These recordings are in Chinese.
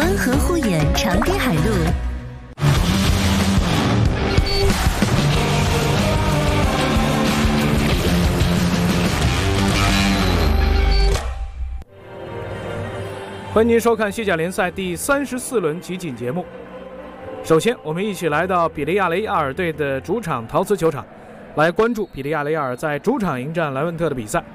温和护眼长堤海路。 欢迎您收看西甲联赛第34轮集锦节目。首先，我们一起来到比利亚雷亚尔队的主场陶瓷球场，来关注比利亚雷亚尔在主场迎战莱文特的比赛。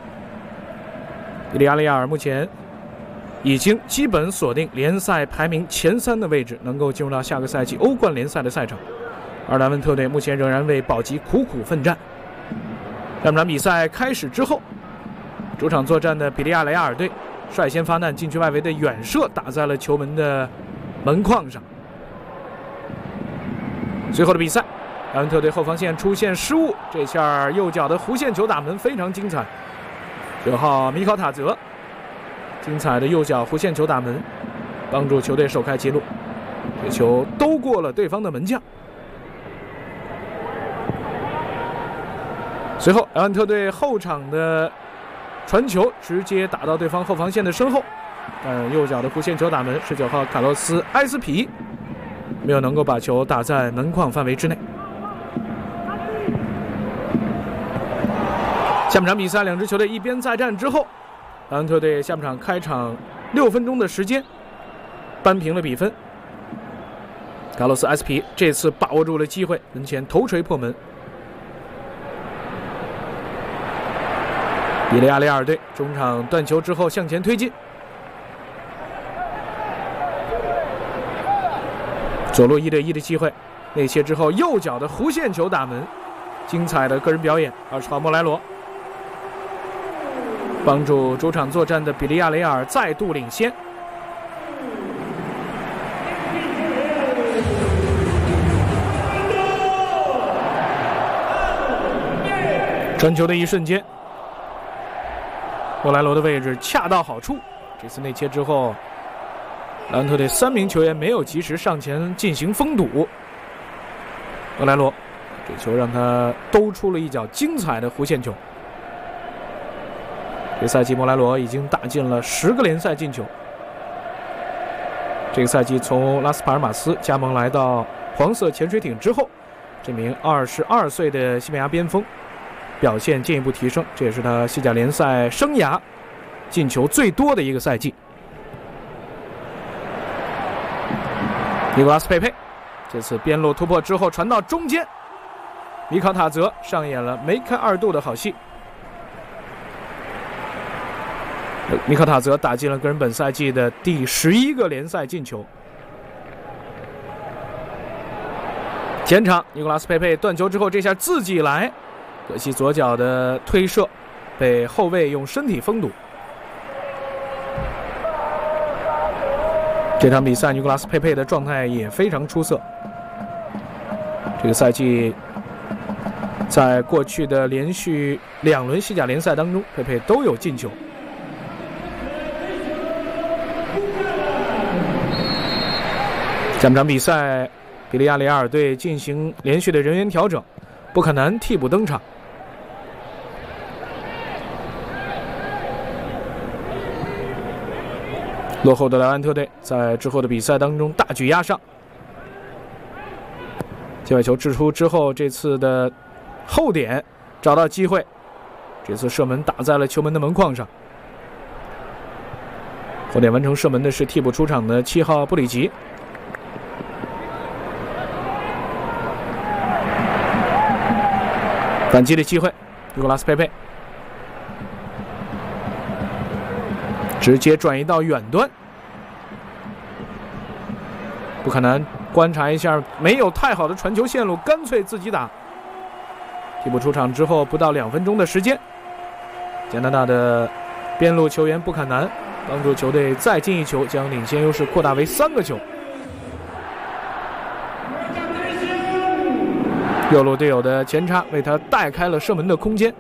比利亚雷亚尔目前已经基本锁定联赛排名前3的位置，能够进入到下个赛季欧冠联赛的赛场。而莱文特队目前仍然为保级苦苦奋战。这场比赛开始之后，主场作战的比利亚雷亚尔队率先发难，禁区外围的远射打在了球门的门框上。随后的比赛，莱文特队后防线出现失误，这下右脚的弧线球打门非常精彩。9号米考塔泽精彩的右脚弧线球打门，帮助球队首开纪录。这球兜过了对方的门将。随后，莱文特队后场的传球直接打到对方后防线的身后，但右脚的弧线球打门，19号卡洛斯·埃斯皮没有能够把球打在门框范围之内。下半场比赛，两支球队一边再战之后，莱文特队下半场开场6分钟的时间扳平了比分。卡洛斯·埃斯皮这次把握住了机会，门前头锤破门。比利亚雷亚尔队中场断球之后向前推进，左路1对1的机会，内切之后右脚的弧线球打门，精彩的个人表演。20号莫莱罗帮助主场作战的比利亚雷亚尔再度领先。传球的一瞬间，莫莱罗的位置恰到好处。这次内切之后，莱文特队3名球员没有及时上前进行封堵。莫莱罗这球让他兜出了一脚精彩的弧线球。这赛季莫莱罗已经打进了10个联赛进球。这个赛季从拉斯帕尔马斯加盟来到黄色潜水艇之后，这名22岁的西班牙边锋表现进一步提升，这也是他西甲联赛生涯进球最多的一个赛季。尼古拉斯·佩佩这次边路突破之后传到中间，米考塔泽上演了梅开2度的好戏。米考塔泽打进了个人本赛季的第11个联赛进球。前场尼古拉斯·佩佩断球之后，这下自己来，可惜左脚的推射被后卫用身体封堵。这场比赛尼古拉斯·佩佩的状态也非常出色。这个赛季在过去的连续2轮西甲联赛当中，佩佩都有进球。下半场比赛，比利亚雷亚尔队进行连续的人员调整，布坎南替补登场。落后的莱万特队在之后的比赛当中大举压上。界外球掷出之后，这次的后点找到机会，这次射门打在了球门的门框上。后点完成射门的是替补出场的7号布里吉。反击的机会，尼古拉斯·佩佩直接转移到远端。布坎南观察一下，没有太好的传球线路，干脆自己打。替补出场之后不到2分钟的时间，加拿大的边路球员布坎南帮助球队再进一球，将领先优势扩大为3个球。右路队友的前插为他带开了射门的空间。